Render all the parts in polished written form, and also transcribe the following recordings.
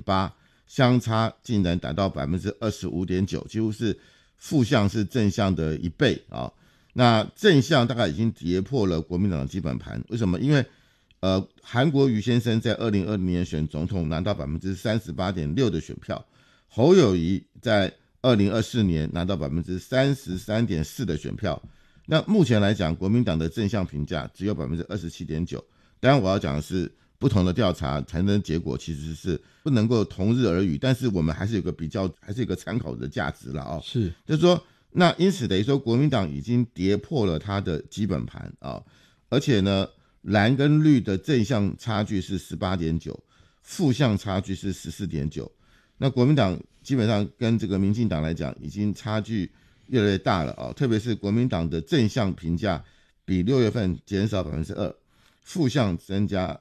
18%，相差竟然达到 25.9%， 几乎是负向是正向的1倍啊。那正向大概已经跌破了国民党的基本盘，为什么？因为韩国瑜先生在2020年选总统拿到 38.6% 的选票，侯友宜在2024年拿到 33.4% 的选票。那目前来讲，国民党的正向评价只有 27.9%。当然我要讲的是，不同的调查产生的结果其实是不能够同日而语，但是我们还是有个比较，还是有个参考的价值了哦。 是， 就是说，那因此等于说，国民党已经跌破了它的基本盘啊，而且呢，蓝跟绿的正向差距是 18.9%， 负向差距是 14.9%。那国民党基本上跟这个民进党来讲，已经差距越来越大了啊，特别是国民党的正向评价比6月份减少 2%， 负向增加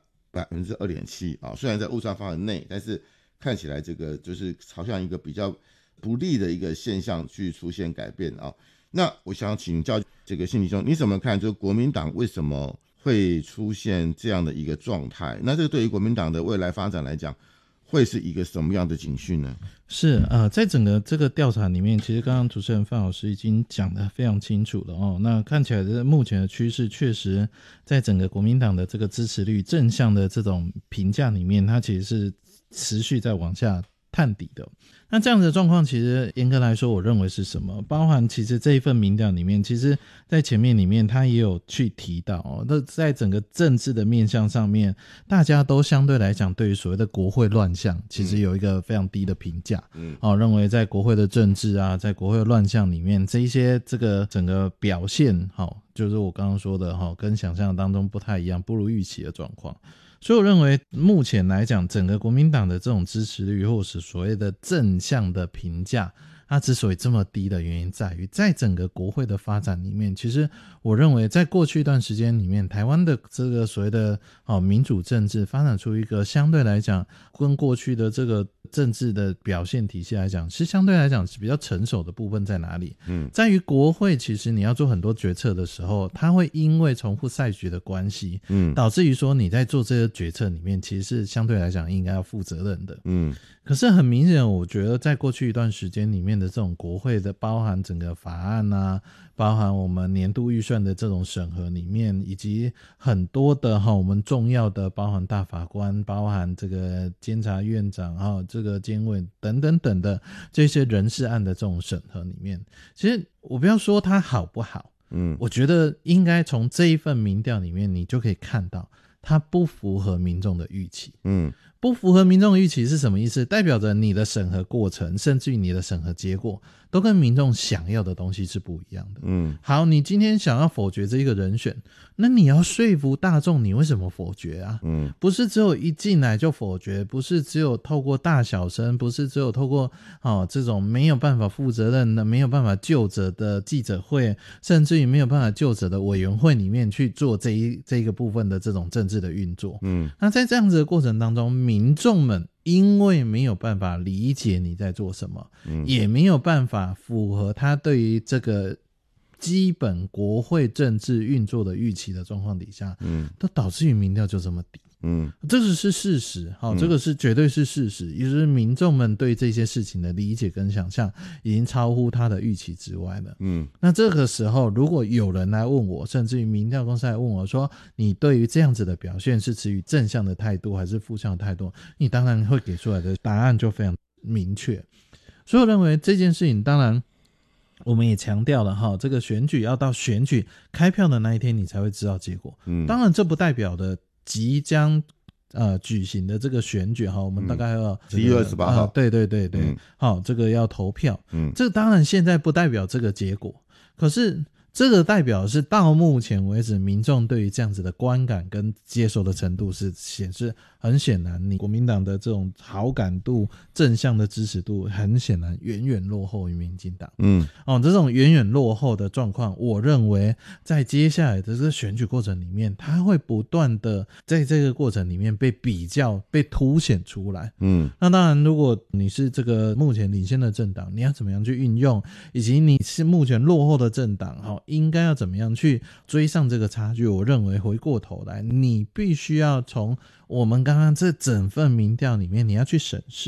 2.7% 啊。虽然在误差范围内，但是看起来这个就是朝向一个比较不利的一个现象去出现改变啊。那我想请教这个信弟兄，你怎么看？就是国民党为什么会出现这样的一个状态？那这个对于国民党的未来发展来讲，会是一个什么样的警讯呢？ 是在整个这个调查里面，其实刚刚主持人范老师已经讲得非常清楚了哦。那看起来目前的趋势，确实在整个国民党的这个支持率正向的这种评价里面，它其实是持续在往下探底的。那这样子的状况，其实严格来说，我认为是什么？包含其实这一份民调里面，其实在前面里面他也有去提到哦，那在整个政治的面向上面，大家都相对来讲对于所谓的国会乱象，其实有一个非常低的评价。认为在国会的政治啊，在国会的乱象里面，这一些这个整个表现，就是我刚刚说的跟想象当中不太一样，不如预期的状况。所以我认为目前来讲，整个国民党的这种支持率或是所谓的正向的评价，它之所以这么低的原因在于，在整个国会的发展里面，其实我认为在过去一段时间里面，台湾的这个所谓的民主政治发展出一个相对来讲跟过去的这个政治的表现体系来讲，是相对来讲是比较成熟的部分在哪里？在于国会其实你要做很多决策的时候，它会因为重复赛局的关系，导致于说你在做这些决策里面，其实是相对来讲应该要负责任的。可是很明显，我觉得在过去一段时间里面的这种国会的包含整个法案啊，包含我们年度预算的这种审核里面，以及很多的我们重要的包含大法官，包含这个监察院长这个监委等等等的这些人事案的这种审核里面，其实我不要说它好不好，我觉得应该从这一份民调里面你就可以看到它不符合民众的预期。不符合民众的预期是什么意思？代表着你的审核过程，甚至于你的审核结果都跟民众想要的东西是不一样的。好，你今天想要否决这一个人选，那你要说服大众你为什么否决啊？不是只有一进来就否决，不是只有透过大小声，不是只有透过这种没有办法负责任的、没有办法就责的记者会，甚至于没有办法就责的委员会里面去做这一个部分的这种政治的运作。那在这样子的过程当中，民众们因为没有办法理解你在做什么，也没有办法符合他对于这个基本国会政治运作的预期的状况底下，都导致于民调就这么低。这个是事实，这个是绝对是事实，也就是民众们对这些事情的理解跟想象已经超乎他的预期之外了。那这个时候如果有人来问我，甚至于民调公司来问我说，你对于这样子的表现是持于正向的态度还是负向的态度，你当然会给出来的答案就非常明确。所以我认为这件事情，当然我们也强调了这个选举要到选举开票的那一天你才会知道结果。当然这不代表的即将举行的这个选举我们大概要 11月28号对对对对，这个要投票。这个当然现在不代表这个结果，可是这个代表是到目前为止民众对于这样子的观感跟接受的程度是显示，很显然你国民党的这种好感度正向的支持度很显然远远落后于民进党。这种远远落后的状况，我认为在接下来的这个选举过程里面，它会不断的在这个过程里面被比较被凸显出来。那当然如果你是这个目前领先的政党，你要怎么样去运用，以及你是目前落后的政党应该要怎么样去追上这个差距，我认为回过头来你必须要从我们刚刚这整份民调里面你要去审视